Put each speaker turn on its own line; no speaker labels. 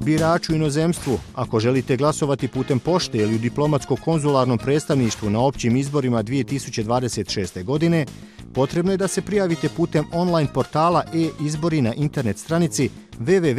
Birači u inozemstvu, ako želite glasovati putem pošte ili u diplomatsko-konzularnom predstavništvu na općim izborima 2026. godine, potrebno je da se prijavite putem online portala e-izbori na internet stranici www.birajte.gov.